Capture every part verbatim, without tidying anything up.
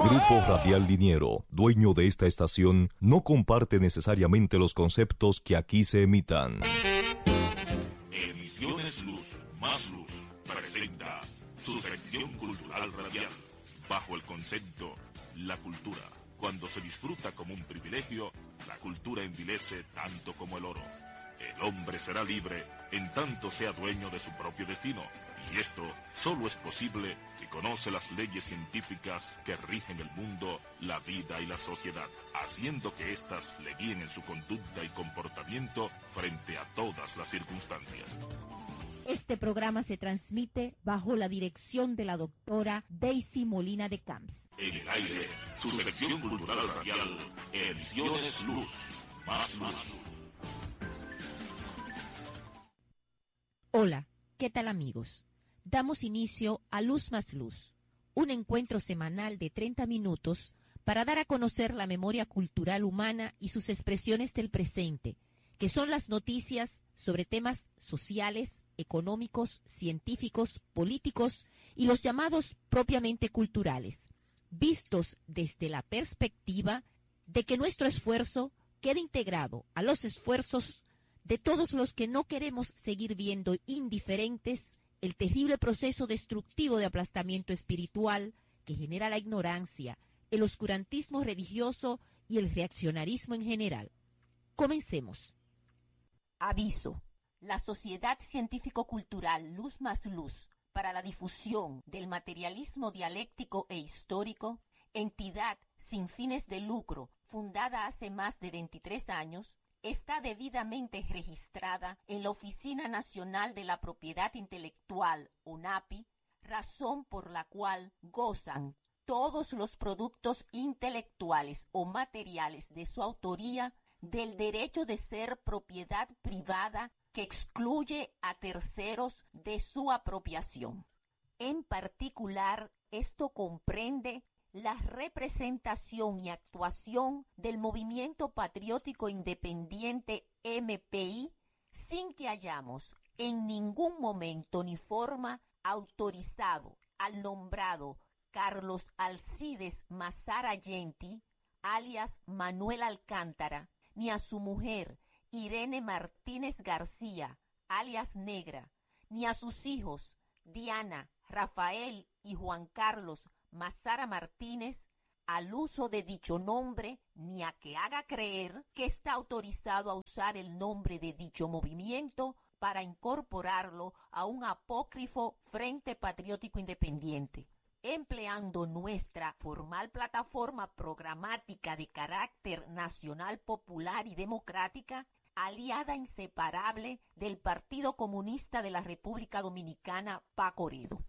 Grupo Radial Liniero, dueño de esta estación, no comparte necesariamente los conceptos que aquí se emitan. Emisiones Luz, más Luz, presenta su sección cultural radial, bajo el concepto La cultura. Cuando se disfruta como un privilegio, la cultura envilece tanto como el oro. El hombre será libre en tanto sea dueño de su propio destino, y esto solo es posible si conoce las leyes científicas que rigen el mundo, la vida y la sociedad, haciendo que éstas le guíen en su conducta y comportamiento frente a todas las circunstancias. Este programa se transmite bajo la dirección de la doctora Daisy Molina de Camps. En el aire, su sección cultural radial, Emisiones Luz, más Luz. Hola, ¿qué tal amigos? Damos inicio a Luz más Luz, un encuentro semanal de treinta minutos para dar a conocer la memoria cultural humana y sus expresiones del presente, que son las noticias sobre temas sociales, económicos, científicos, políticos y los llamados propiamente culturales, vistos desde la perspectiva de que nuestro esfuerzo quede integrado a los esfuerzos de todos los que no queremos seguir viendo indiferentes el terrible proceso destructivo de aplastamiento espiritual que genera la ignorancia, el oscurantismo religioso y el reaccionarismo en general. Comencemos. Aviso. La Sociedad Científico-Cultural Luz más Luz para la difusión del materialismo dialéctico e histórico, entidad sin fines de lucro fundada hace más de veintitrés años, está debidamente registrada en la Oficina Nacional de la Propiedad Intelectual, ONAPI, razón por la cual gozan todos los productos intelectuales o materiales de su autoría del derecho de ser propiedad privada que excluye a terceros de su apropiación. En particular, esto comprende la representación y actuación del Movimiento Patriótico Independiente M P I sin que hayamos en ningún momento ni forma autorizado al nombrado Carlos Alcides Mazara Genti, alias Manuel Alcántara, ni a su mujer Irene Martínez García, alias Negra, ni a sus hijos Diana, Rafael y Juan Carlos Mazara Martínez al uso de dicho nombre, ni a que haga creer que está autorizado a usar el nombre de dicho movimiento para incorporarlo a un apócrifo Frente Patriótico Independiente, empleando nuestra formal plataforma programática de carácter nacional, popular y democrática, aliada inseparable del Partido Comunista de la República Dominicana, PACOREDO.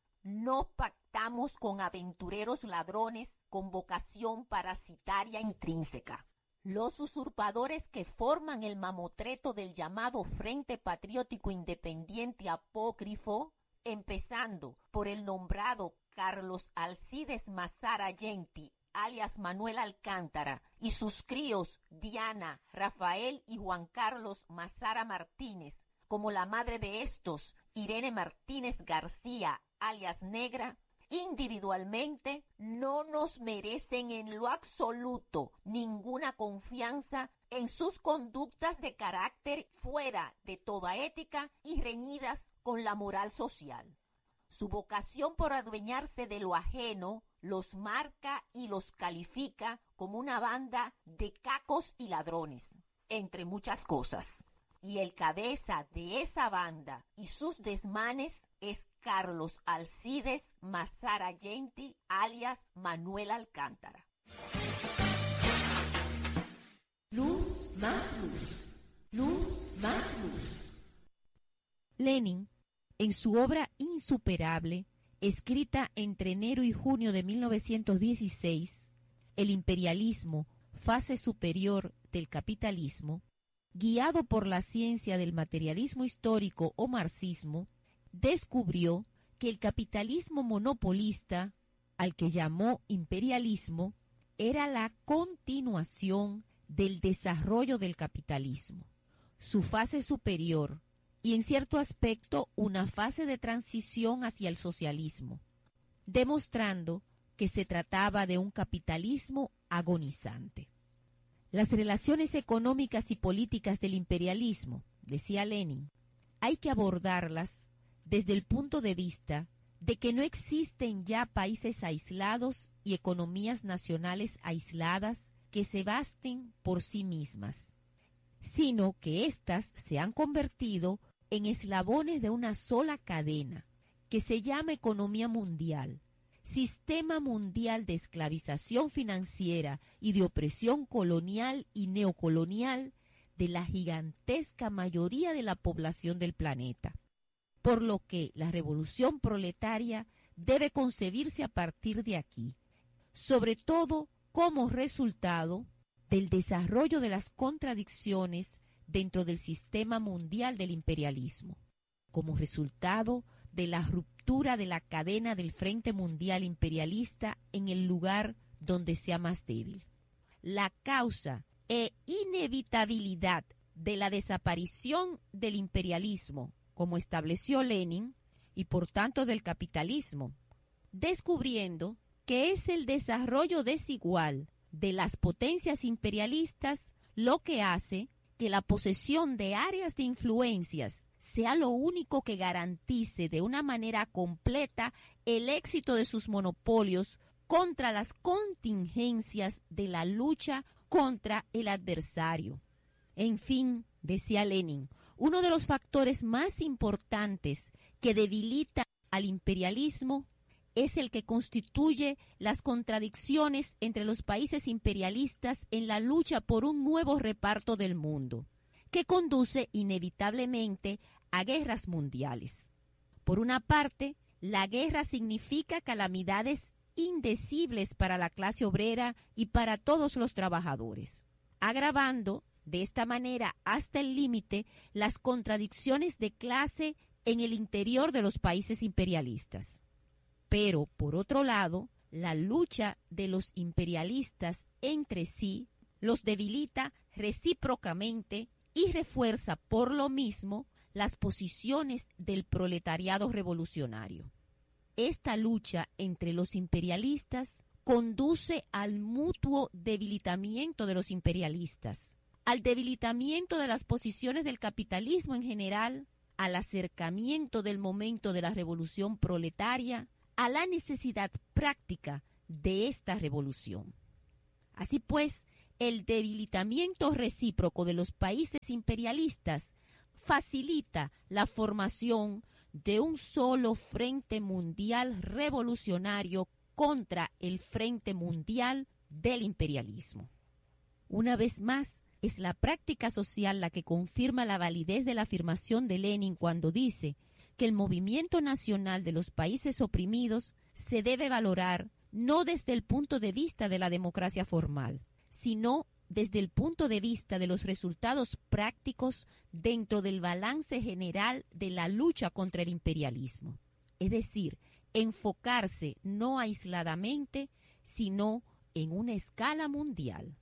No pactamos con aventureros ladrones con vocación parasitaria intrínseca. Los usurpadores que forman el mamotreto del llamado Frente Patriótico Independiente Apócrifo, empezando por el nombrado Carlos Alcides Mazara Genti, alias Manuel Alcántara, y sus críos Diana, Rafael y Juan Carlos Mazara Martínez, como la madre de estos, Irene Martínez García, alias Negra, individualmente no nos merecen en lo absoluto ninguna confianza en sus conductas de carácter fuera de toda ética y reñidas con la moral social. Su vocación por adueñarse de lo ajeno los marca y los califica como una banda de cacos y ladrones, entre muchas cosas. Y el cabeza de esa banda y sus desmanes es Carlos Alcides Mazara Genti, alias Manuel Alcántara. Luz más luz, luz más luz. Lenin, en su obra Insuperable, escrita entre enero y junio de mil novecientos dieciséis, El imperialismo, fase superior del capitalismo, guiado por la ciencia del materialismo histórico o marxismo, descubrió que el capitalismo monopolista, al que llamó imperialismo, era la continuación del desarrollo del capitalismo, su fase superior y en cierto aspecto una fase de transición hacia el socialismo, demostrando que se trataba de un capitalismo agonizante. Las relaciones económicas y políticas del imperialismo, decía Lenin, hay que abordarlas desde el punto de vista de que no existen ya países aislados y economías nacionales aisladas que se basten por sí mismas, sino que éstas se han convertido en eslabones de una sola cadena, que se llama economía mundial, sistema mundial de esclavización financiera y de opresión colonial y neocolonial de la gigantesca mayoría de la población del planeta. Por lo que la revolución proletaria debe concebirse a partir de aquí, sobre todo como resultado del desarrollo de las contradicciones dentro del sistema mundial del imperialismo, como resultado de la ruptura de la cadena del Frente Mundial Imperialista en el lugar donde sea más débil. La causa e inevitabilidad de la desaparición del imperialismo, como estableció Lenin, y por tanto del capitalismo, descubriendo que es el desarrollo desigual de las potencias imperialistas lo que hace que la posesión de áreas de influencias sea lo único que garantice de una manera completa el éxito de sus monopolios contra las contingencias de la lucha contra el adversario. En fin, decía Lenin, uno de los factores más importantes que debilita al imperialismo es el que constituye las contradicciones entre los países imperialistas en la lucha por un nuevo reparto del mundo, que conduce inevitablemente a guerras mundiales. Por una parte, la guerra significa calamidades indecibles para la clase obrera y para todos los trabajadores, agravando de esta manera hasta el límite las contradicciones de clase en el interior de los países imperialistas. Pero, por otro lado, la lucha de los imperialistas entre sí los debilita recíprocamente y refuerza por lo mismo las posiciones del proletariado revolucionario. Esta lucha entre los imperialistas conduce al mutuo debilitamiento de los imperialistas, al debilitamiento de las posiciones del capitalismo en general, al acercamiento del momento de la revolución proletaria, a la necesidad práctica de esta revolución. Así pues, el debilitamiento recíproco de los países imperialistas facilita la formación de un solo frente mundial revolucionario contra el frente mundial del imperialismo. Una vez más, es la práctica social la que confirma la validez de la afirmación de Lenin cuando dice que el movimiento nacional de los países oprimidos se debe valorar no desde el punto de vista de la democracia formal, sino desde el punto de vista de los resultados prácticos dentro del balance general de la lucha contra el imperialismo. Es decir, enfocarse no aisladamente, sino en una escala mundial.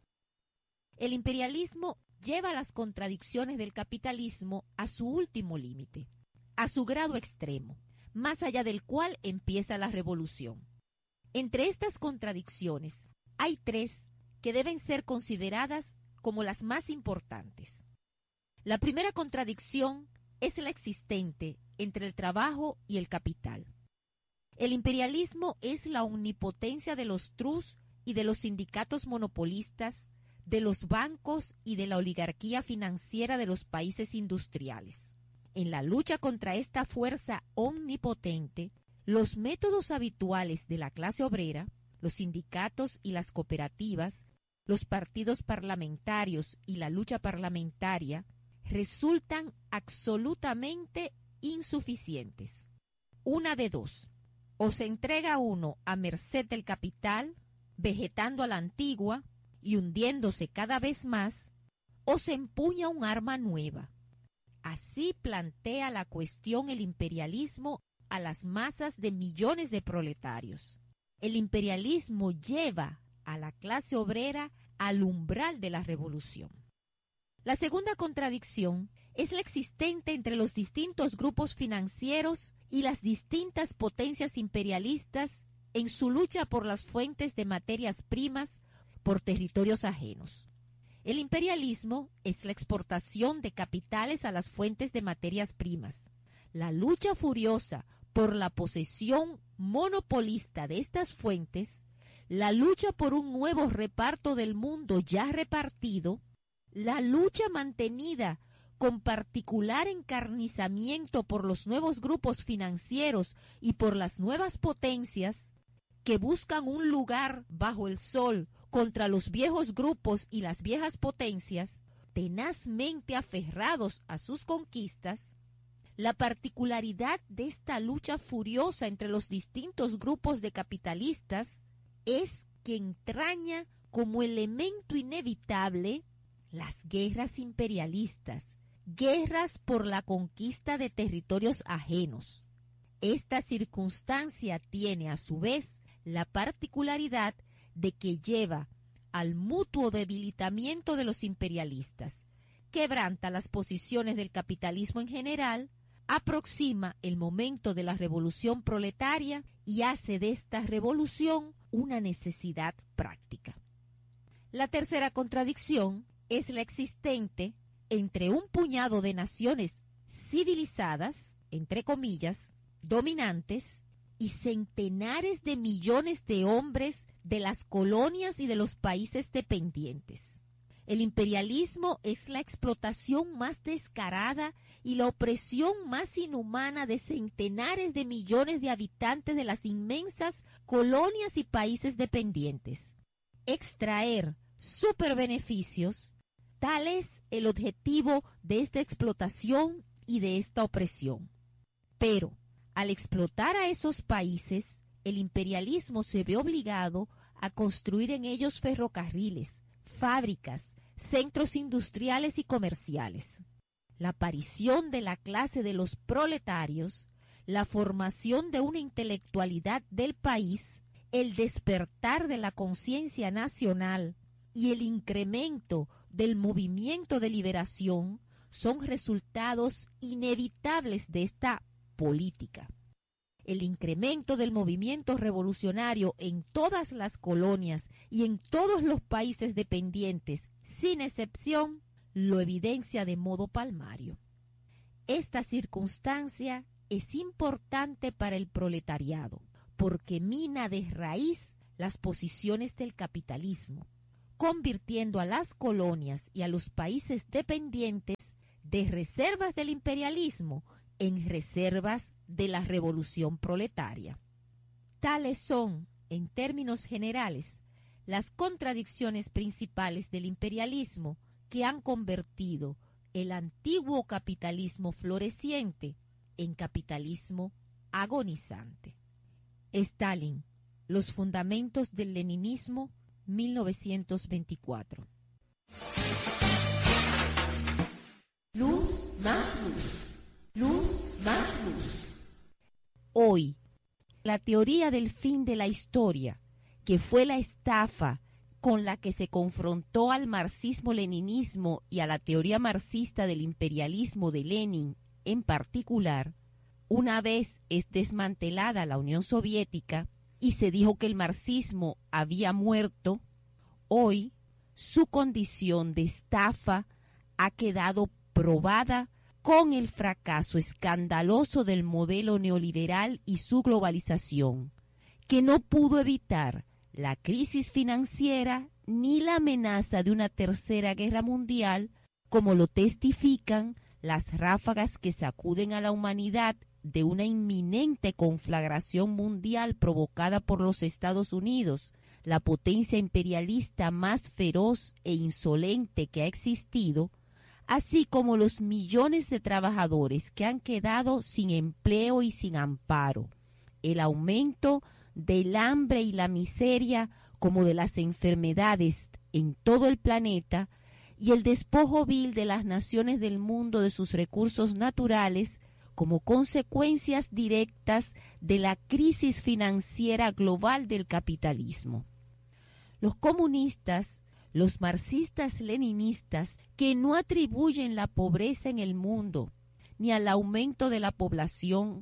El imperialismo lleva las contradicciones del capitalismo a su último límite, a su grado extremo, más allá del cual empieza la revolución. Entre estas contradicciones hay tres que deben ser consideradas como las más importantes. La primera contradicción es la existente entre el trabajo y el capital. El imperialismo es la omnipotencia de los trust y de los sindicatos monopolistas, de los bancos y de la oligarquía financiera de los países industriales. En la lucha contra esta fuerza omnipotente, los métodos habituales de la clase obrera, los sindicatos y las cooperativas, los partidos parlamentarios y la lucha parlamentaria, resultan absolutamente insuficientes. Una de dos: o se entrega uno a merced del capital, vegetando a la antigua y hundiéndose cada vez más, o se empuña un arma nueva. Así plantea la cuestión el imperialismo a las masas de millones de proletarios. El imperialismo lleva a la clase obrera al umbral de la revolución. La segunda contradicción es la existente entre los distintos grupos financieros y las distintas potencias imperialistas en su lucha por las fuentes de materias primas por territorios ajenos. El imperialismo es la exportación de capitales a las fuentes de materias primas. La lucha furiosa por la posesión monopolista de estas fuentes, la lucha por un nuevo reparto del mundo ya repartido, la lucha mantenida con particular encarnizamiento por los nuevos grupos financieros y por las nuevas potencias que buscan un lugar bajo el sol contra los viejos grupos y las viejas potencias, tenazmente aferrados a sus conquistas. La particularidad de esta lucha furiosa entre los distintos grupos de capitalistas es que entraña como elemento inevitable las guerras imperialistas, guerras por la conquista de territorios ajenos. Esta circunstancia tiene a su vez la particularidad de que lleva al mutuo debilitamiento de los imperialistas, quebranta las posiciones del capitalismo en general, aproxima el momento de la revolución proletaria y hace de esta revolución una necesidad práctica. La tercera contradicción es la existente entre un puñado de naciones civilizadas, entre comillas, dominantes, y centenares de millones de hombres de las colonias y de los países dependientes. El imperialismo es la explotación más descarada y la opresión más inhumana de centenares de millones de habitantes de las inmensas colonias y países dependientes. Extraer superbeneficios, tal es el objetivo de esta explotación y de esta opresión. Pero, al explotar a esos países, el imperialismo se ve obligado a construir en ellos ferrocarriles, fábricas, centros industriales y comerciales. La aparición de la clase de los proletarios, la formación de una intelectualidad del país, el despertar de la conciencia nacional y el incremento del movimiento de liberación son resultados inevitables de esta política. El incremento del movimiento revolucionario en todas las colonias y en todos los países dependientes, sin excepción, lo evidencia de modo palmario. Esta circunstancia es importante para el proletariado, porque mina de raíz las posiciones del capitalismo, convirtiendo a las colonias y a los países dependientes de reservas del imperialismo en reservas de la revolución proletaria. Tales son, en términos generales, las contradicciones principales del imperialismo que han convertido el antiguo capitalismo floreciente en capitalismo agonizante. Stalin, Los fundamentos del leninismo, mil novecientos veinticuatro. Luz más luz. Luz más luz. Hoy, la teoría del fin de la historia, que fue la estafa con la que se confrontó al marxismo-leninismo y a la teoría marxista del imperialismo de Lenin en particular, una vez es desmantelada la Unión Soviética y se dijo que el marxismo había muerto, hoy su condición de estafa ha quedado probada con el fracaso escandaloso del modelo neoliberal y su globalización, que no pudo evitar la crisis financiera ni la amenaza de una tercera guerra mundial, como lo testifican las ráfagas que sacuden a la humanidad de una inminente conflagración mundial provocada por los Estados Unidos, la potencia imperialista más feroz e insolente que ha existido, así como los millones de trabajadores que han quedado sin empleo y sin amparo, el aumento del hambre y la miseria como de las enfermedades en todo el planeta y el despojo vil de las naciones del mundo de sus recursos naturales como consecuencias directas de la crisis financiera global del capitalismo. Los comunistas, los marxistas-leninistas, que no atribuyen la pobreza en el mundo, ni al aumento de la población,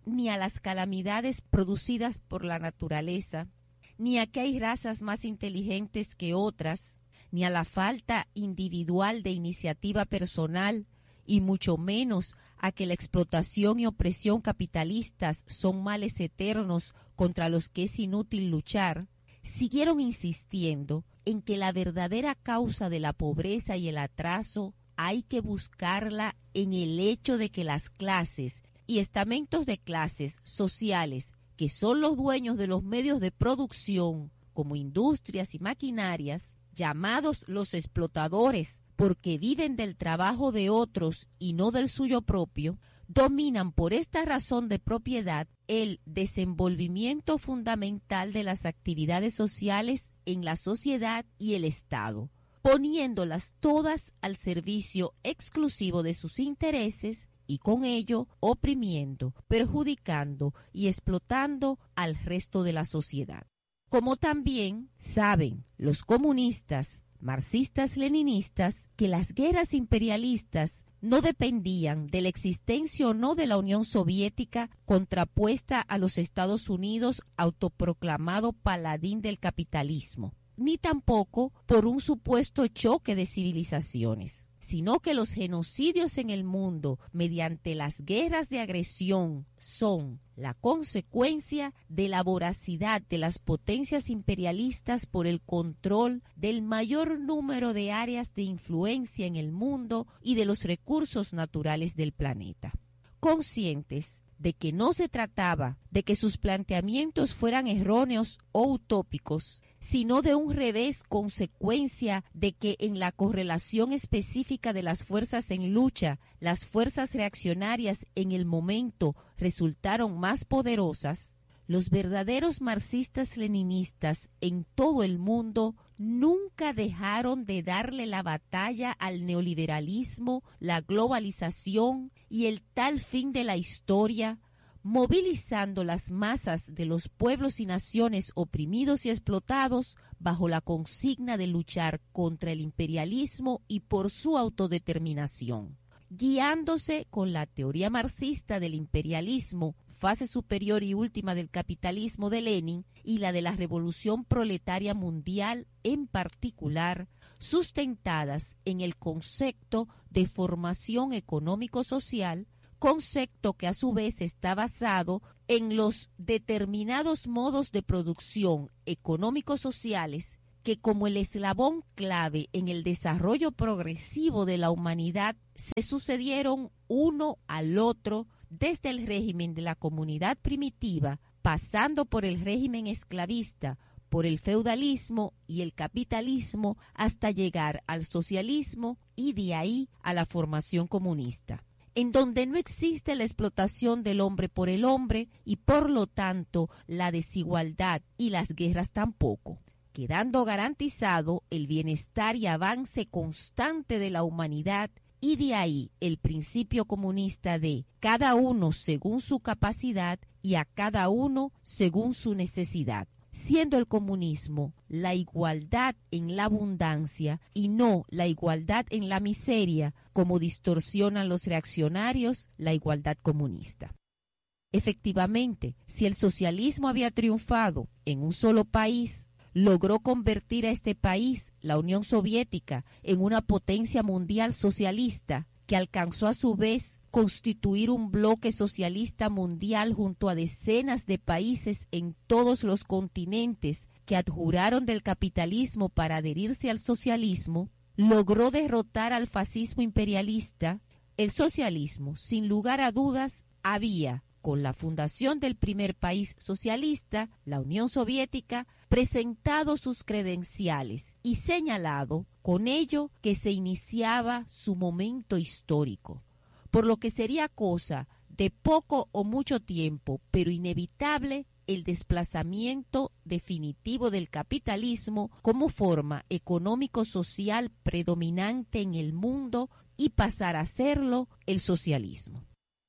ni a las calamidades producidas por la naturaleza, ni a que hay razas más inteligentes que otras, ni a la falta individual de iniciativa personal, y mucho menos a que la explotación y opresión capitalistas son males eternos contra los que es inútil luchar, siguieron insistiendo en que la verdadera causa de la pobreza y el atraso hay que buscarla en el hecho de que las clases y estamentos de clases sociales, que son los dueños de los medios de producción, como industrias y maquinarias, llamados los explotadores, porque viven del trabajo de otros y no del suyo propio, dominan por esta razón de propiedad el desenvolvimiento fundamental de las actividades sociales en la sociedad y el Estado, poniéndolas todas al servicio exclusivo de sus intereses y con ello oprimiendo, perjudicando y explotando al resto de la sociedad. Como también saben los comunistas, marxistas-leninistas, que las guerras imperialistas no dependían de la existencia o no de la Unión Soviética contrapuesta a los Estados Unidos, autoproclamado paladín del capitalismo, ni tampoco por un supuesto choque de civilizaciones, sino que los genocidios en el mundo mediante las guerras de agresión son la consecuencia de la voracidad de las potencias imperialistas por el control del mayor número de áreas de influencia en el mundo y de los recursos naturales del planeta. Conscientes de que no se trataba de que sus planteamientos fueran erróneos o utópicos, sino de un revés consecuencia de que en la correlación específica de las fuerzas en lucha, las fuerzas reaccionarias en el momento resultaron más poderosas, los verdaderos marxistas-leninistas en todo el mundo nunca dejaron de darle la batalla al neoliberalismo, la globalización y el tal fin de la historia, movilizando las masas de los pueblos y naciones oprimidos y explotados bajo la consigna de luchar contra el imperialismo y por su autodeterminación, guiándose con la teoría marxista del imperialismo, fase superior y última del capitalismo de Lenin, y la de la revolución proletaria mundial en particular, sustentadas en el concepto de formación económico-social, concepto que a su vez está basado en los determinados modos de producción económico-sociales que, como el eslabón clave en el desarrollo progresivo de la humanidad, se sucedieron uno al otro desde el régimen de la comunidad primitiva, pasando por el régimen esclavista, por el feudalismo y el capitalismo, hasta llegar al socialismo y de ahí a la formación comunista, en donde no existe la explotación del hombre por el hombre y por lo tanto la desigualdad y las guerras tampoco, quedando garantizado el bienestar y avance constante de la humanidad, y de ahí el principio comunista de cada uno según su capacidad y a cada uno según su necesidad, siendo el comunismo la igualdad en la abundancia y no la igualdad en la miseria, como distorsionan los reaccionarios la igualdad comunista. Efectivamente, si el socialismo había triunfado en un solo país, logró convertir a este país, la Unión Soviética, en una potencia mundial socialista que alcanzó a su vez constituir un bloque socialista mundial junto a decenas de países en todos los continentes que adjuraron del capitalismo para adherirse al socialismo, logró derrotar al fascismo imperialista. El socialismo, sin lugar a dudas, había, con la fundación del primer país socialista, la Unión Soviética, presentado sus credenciales y señalado con ello que se iniciaba su momento histórico, por lo que sería cosa de poco o mucho tiempo, pero inevitable, el desplazamiento definitivo del capitalismo como forma económico-social predominante en el mundo y pasar a serlo el socialismo.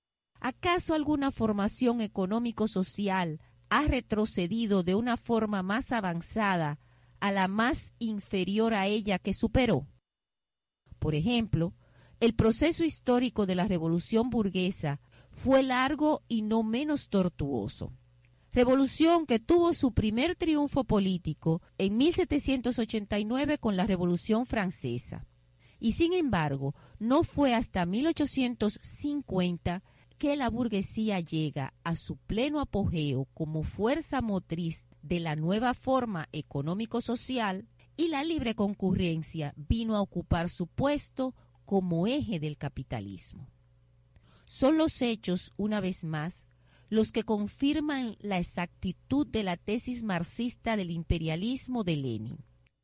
¿Acaso alguna formación económico-social ha retrocedido de una forma más avanzada a la más inferior a ella que superó? Por ejemplo, el proceso histórico de la revolución burguesa fue largo y no menos tortuoso. Revolución que tuvo su primer triunfo político en mil setecientos ochenta y nueve con la Revolución Francesa. Y sin embargo, no fue hasta mil ochocientos cincuenta que la burguesía llega a su pleno apogeo como fuerza motriz de la nueva forma económico-social y la libre concurrencia vino a ocupar su puesto como eje del capitalismo. Son los hechos, una vez más, los que confirman la exactitud de la tesis marxista del imperialismo de Lenin.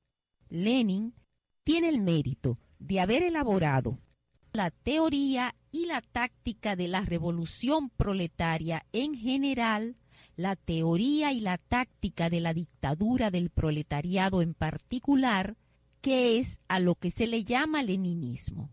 Lenin tiene el mérito de haber elaborado la teoría y la táctica de la revolución proletaria en general, la teoría y la táctica de la dictadura del proletariado en particular, que es a lo que se le llama leninismo.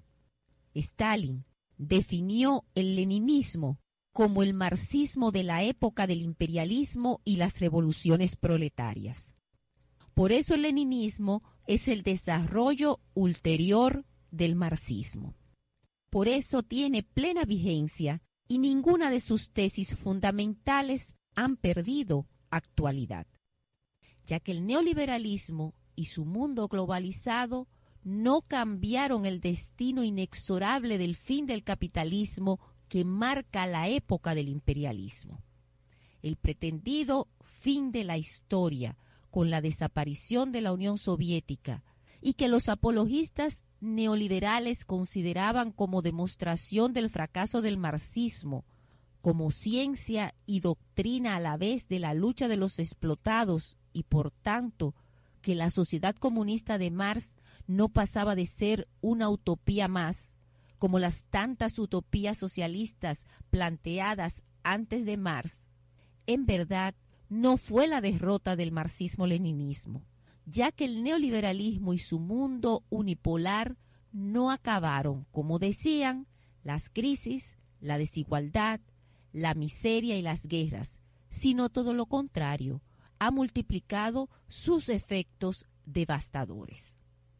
Stalin definió el leninismo como el marxismo de la época del imperialismo y las revoluciones proletarias. Por eso el leninismo es el desarrollo ulterior del marxismo. Por eso tiene plena vigencia y ninguna de sus tesis fundamentales han perdido actualidad, ya que el neoliberalismo y su mundo globalizado no cambiaron el destino inexorable del fin del capitalismo que marca la época del imperialismo. El pretendido fin de la historia con la desaparición de la Unión Soviética y que los apologistas neoliberales consideraban como demostración del fracaso del marxismo, como ciencia y doctrina a la vez de la lucha de los explotados y por tanto que la sociedad comunista de Marx no pasaba de ser una utopía más, como las tantas utopías socialistas planteadas antes de Marx, en verdad no fue la derrota del marxismo-leninismo, ya que el neoliberalismo y su mundo unipolar no acabaron, como decían, las crisis, la desigualdad, la miseria y las guerras, sino todo lo contrario, ha multiplicado sus efectos devastadores.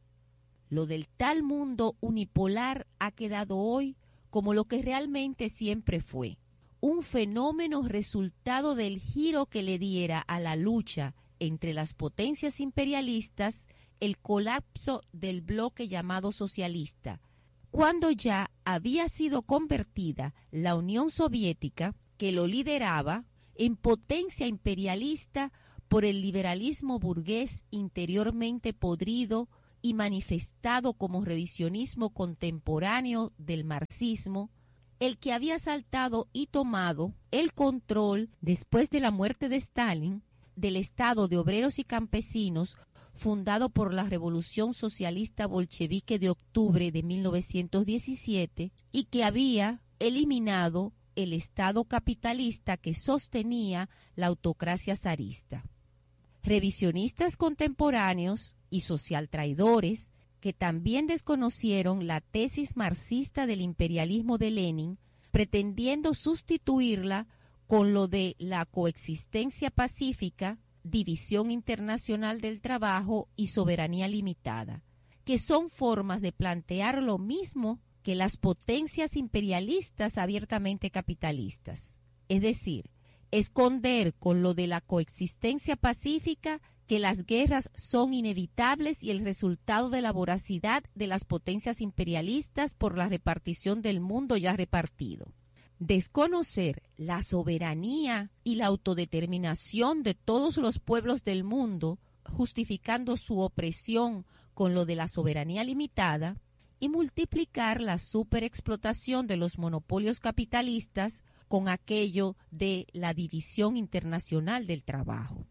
Lo del tal mundo unipolar ha quedado hoy como lo que realmente siempre fue, un fenómeno resultado del giro que le diera a la lucha entre las potencias imperialistas el colapso del bloque llamado socialista, cuando ya había sido convertida la Unión Soviética, que lo lideraba, en potencia imperialista por el liberalismo burgués interiormente podrido y manifestado como revisionismo contemporáneo del marxismo, el que había asaltado y tomado el control después de la muerte de Stalin del Estado de Obreros y Campesinos fundado por la Revolución Socialista Bolchevique de octubre de mil novecientos diecisiete y que había eliminado el Estado capitalista que sostenía la autocracia zarista. Revisionistas contemporáneos y socialtraidores que también desconocieron la tesis marxista del imperialismo de Lenin, pretendiendo sustituirla con lo de la coexistencia pacífica, división internacional del trabajo y soberanía limitada, que son formas de plantear lo mismo que las potencias imperialistas abiertamente capitalistas. Es decir, esconder con lo de la coexistencia pacífica que las guerras son inevitables y el resultado de la voracidad de las potencias imperialistas por la repartición del mundo ya repartido. Desconocer la soberanía y la autodeterminación de todos los pueblos del mundo, justificando su opresión con lo de la soberanía limitada, y multiplicar la superexplotación de los monopolios capitalistas con aquello de la división internacional del trabajo.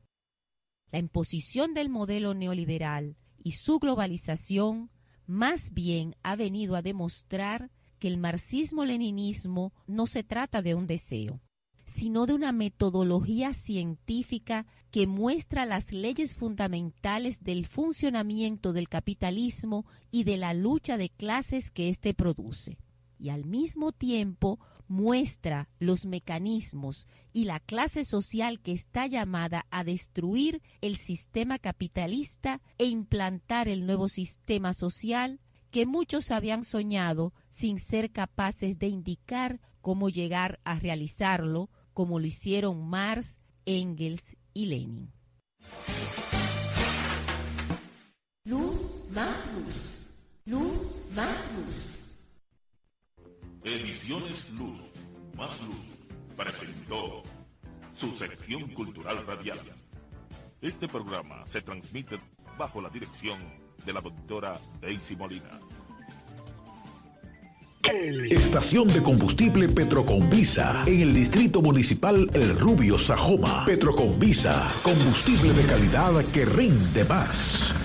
La imposición del modelo neoliberal y su globalización más bien ha venido a demostrar que el marxismo-leninismo no se trata de un deseo, sino de una metodología científica que muestra las leyes fundamentales del funcionamiento del capitalismo y de la lucha de clases que éste produce, y al mismo tiempo muestra los mecanismos y la clase social que está llamada a destruir el sistema capitalista e implantar el nuevo sistema social que muchos habían soñado sin ser capaces de indicar cómo llegar a realizarlo, como lo hicieron Marx, Engels y Lenin. Luz más luz. Luz más luz. Ediciones Luz más Luz presentó su sección cultural radial. Este programa se transmite bajo la dirección de la doctora Daisy Molina. Estación de combustible Petroconvisa en el distrito municipal El Rubio, Sajoma. Petroconvisa, combustible de calidad que rinde más.